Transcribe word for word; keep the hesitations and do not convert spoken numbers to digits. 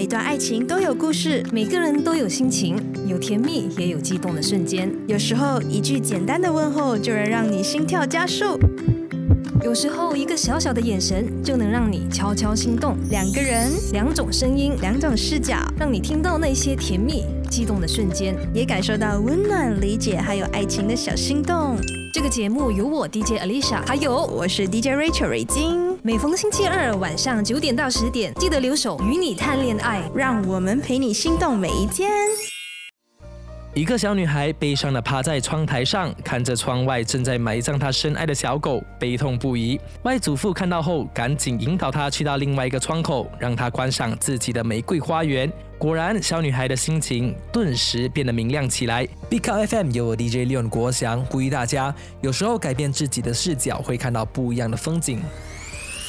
每段爱情都有故事， 每个人都有心情，有甜蜜也有激动的瞬间。 有时候一句简单的问候就能让你心跳加速， 有时候一个小小的眼神就能让你悄悄心动。 两个人， 两种声音， 两种视角， 让你听到那些甜蜜激动的瞬间， 也感受到温暖、理解还有爱情的小心动。 这个节目由我 D J Alicia， 还有我是 D J Rachel 瑞金。 每逢星期二晚上九点到十点，记得留守与你谈恋爱， 让我们陪你心动每一天。 一个小女孩悲伤地趴在窗台上，看着窗外正在埋葬她深爱的小狗，悲痛不已。外祖父看到后，赶紧引导她去到另外一个窗口，让她观赏自己的玫瑰花园。果然，小女孩的心情顿时变得明亮起来。 Big Car F M 由我 D J Leon 国祥呼吁大家，有时候改变自己的视角，会看到不一样的风景。